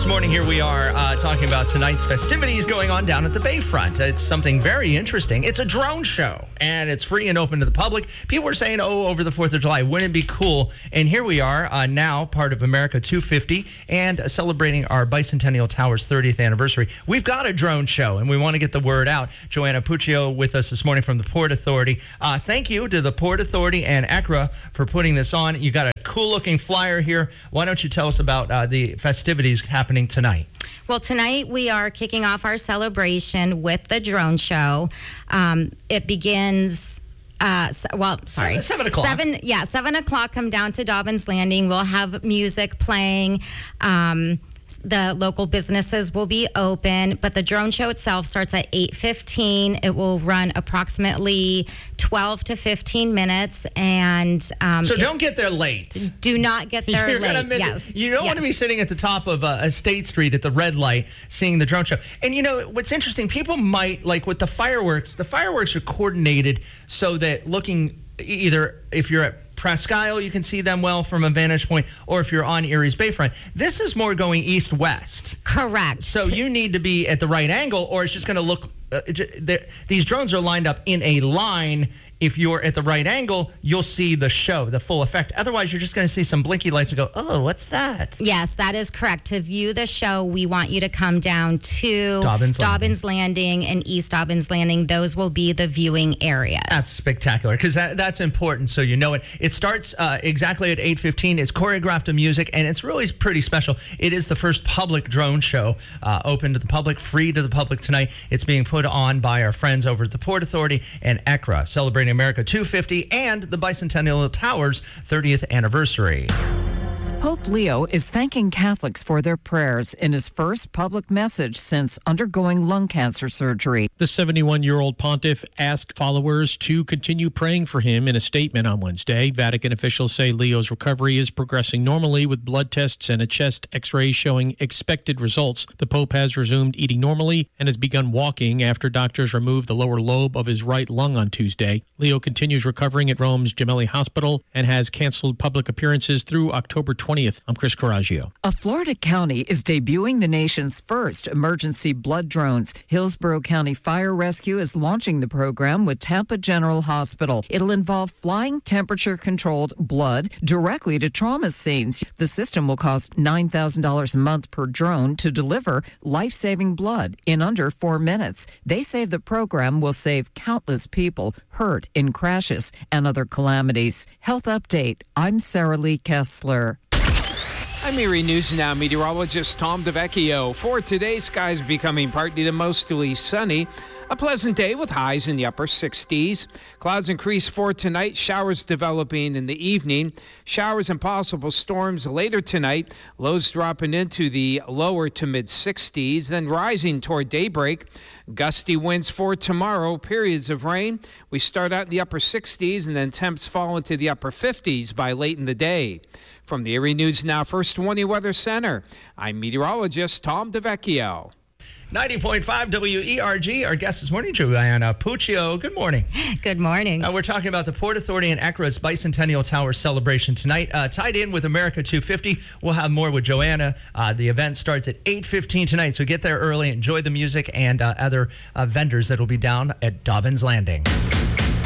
This morning, here we are talking about tonight's festivities going on down at the Bayfront. It's something very interesting. It's a drone show, and it's free and open to the public. People were saying, over the 4th of July, wouldn't it be cool? And here we are now, part of America 250, and celebrating our Bicentennial Tower's 30th anniversary. We've got a drone show, and we want to get the word out. Joanna Puccio with us this morning from the Port Authority. Thank you to the Port Authority and ECRA for putting this on. You got a cool-looking flyer here. Why don't you tell us about the festivities happening tonight? Well, tonight we are kicking off our celebration with the drone show. It begins... 7 o'clock. 7 o'clock. Come down to Dobbins Landing. We'll have music playing. The local businesses will be open, but the drone show itself starts at 8:15. It will run approximately 12 to 15 minutes, and so don't get there late. Do not get there You're late. Gonna miss yes, it. You don't want to be sitting at the top of State Street at the red light seeing the drone show. And you know what's interesting? People might like with the fireworks. The fireworks are coordinated so that looking either if you're at Presque Isle, you can see them well from a vantage point, or if you're on Erie's Bayfront. This is more going east-west. Correct. So you need to be at the right angle, or it's just going to look... these drones are lined up in a line. If you're at the right angle, you'll see the show, the full effect. Otherwise, you're just going to see some blinky lights and go, oh, what's that? Yes, that is correct. To view the show, we want you to come down to Dobbins Landing and East Dobbins Landing. Those will be the viewing areas. That's spectacular, because that's important, so you know it. It starts exactly at 8:15. It's choreographed to music, and it's really pretty special. It is the first public drone show open to the public, free to the public tonight. It's being put on by our friends over at the Port Authority and ECRA, celebrating America 250 and the Bicentennial Tower's 30th anniversary. Pope Leo is thanking Catholics for their prayers in his first public message since undergoing lung cancer surgery. The 71-year-old pontiff asked followers to continue praying for him in a statement on Wednesday. Vatican officials say Leo's recovery is progressing normally with blood tests and a chest x-ray showing expected results. The Pope has resumed eating normally and has begun walking after doctors removed the lower lobe of his right lung on Tuesday. Leo continues recovering at Rome's Gemelli Hospital and has canceled public appearances through October 20th. I'm Chris Coraggio. A Florida county is debuting the nation's first emergency blood drones. Hillsborough County Fire Rescue is launching the program with Tampa General Hospital. It'll involve flying temperature-controlled blood directly to trauma scenes. The system will cost $9,000 a month per drone to deliver life-saving blood in under 4 minutes. They say the program will save countless people hurt in crashes and other calamities. Health Update. I'm Sarah Lee Kessler. I'm Erie News Now meteorologist Tom DeVecchio. For today, skies becoming partly to mostly sunny. A pleasant day with highs in the upper 60s. Clouds increase for tonight. Showers developing in the evening. Showers and possible storms later tonight. Lows dropping into the lower to mid 60s, then rising toward daybreak. Gusty winds for tomorrow. Periods of rain. We start out in the upper 60s and then temps fall into the upper 50s by late in the day. From the Erie News Now First Warning Weather Center, I'm meteorologist Tom DeVecchio. 90.5 WERG. Our guest this morning, Joanna Puccio. Good morning. Good morning. We're talking about the Port Authority and ECRA's Bicentennial Tower celebration tonight. Tied in with America 250. We'll have more with Joanna. The event starts at 8:15 tonight, so get there early, enjoy the music and other vendors that will be down at Dobbins Landing.